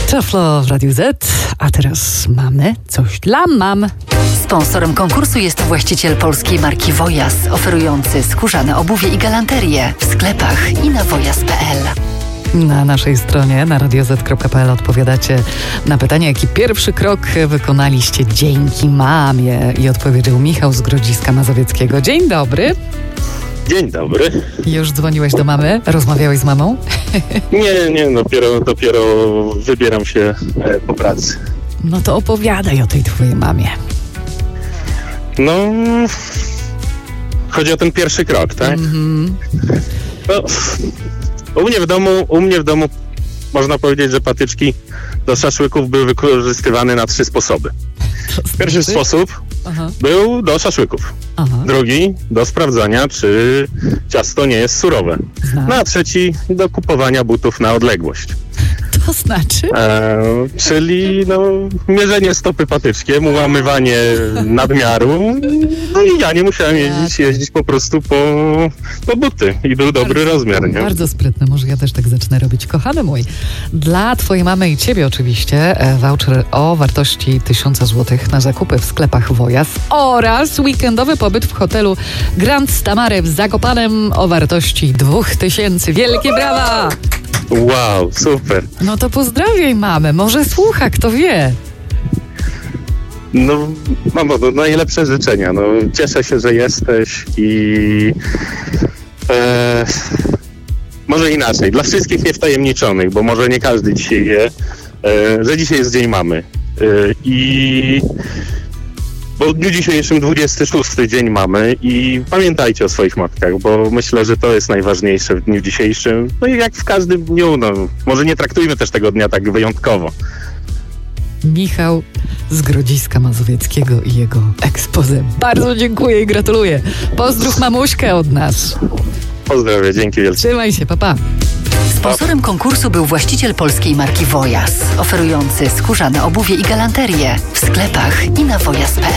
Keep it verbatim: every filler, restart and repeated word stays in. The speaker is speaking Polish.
Traflo w Radiu Z, a teraz mamy coś dla mam. Sponsorem konkursu jest właściciel polskiej marki Wojas, oferujący skórzane obuwie i galanterię w sklepach i na wojas kropka p l. Na naszej stronie na radio zet kropka p l odpowiadacie na pytanie, jaki pierwszy krok wykonaliście dzięki mamie. I odpowiedział Michał z Grodziska Mazowieckiego. Dzień dobry. Dzień dobry. Już dzwoniłeś do mamy? Rozmawiałeś z mamą? Nie, nie, dopiero, dopiero wybieram się po pracy. No to opowiadaj o tej twojej mamie. No, chodzi o ten pierwszy krok, tak? Mm-hmm. No, u mnie w domu, u mnie w domu można powiedzieć, że patyczki do szaszłyków były wykorzystywane na trzy sposoby. Pierwszy sposób Aha. był do szaszłyków. Aha. Drugi do sprawdzania, czy ciasto nie jest surowe. No a trzeci do kupowania butów na odległość. To znaczy? E, czyli no, mierzenie stopy patyczkiem, ułamywanie nadmiaru. No i ja nie musiałem jeździć, jeździć po prostu po, po buty. I był dobry bardzo, rozmiar, nie? Bardzo sprytne. Może ja też tak zacznę robić. Kochany mój, dla twojej mamy i ciebie oczywiście voucher o wartości tysiąc złotych na zakupy w sklepach Wojas oraz weekendowy pobyt w hotelu Grand Stamare w Zakopanem o wartości dwóch tysięcy. Wielkie brawa! Wow, super. No to pozdrawiaj mamę, może słucha, kto wie. No, mamo, no, najlepsze życzenia. No, cieszę się, że jesteś i e, może inaczej, dla wszystkich niewtajemniczonych, bo może nie każdy dzisiaj wie, e, że dzisiaj jest Dzień Mamy. E, I bo w dniu dzisiejszym dwudziesty szósty Dzień Mamy i pamiętajcie o swoich matkach, bo myślę, że to jest najważniejsze w dniu dzisiejszym. No i jak w każdym dniu, no może nie traktujmy też tego dnia tak wyjątkowo. Michał z Grodziska Mazowieckiego i jego expose. Bardzo dziękuję i gratuluję. Pozdrów mamuśkę od nas. Pozdrawiam, dzięki wielkie. Trzymaj się, pa, pa. Sponsorem konkursu był właściciel polskiej marki Wojas, oferujący skórzane obuwie i galanterię w sklepach i na wojas kropka p l.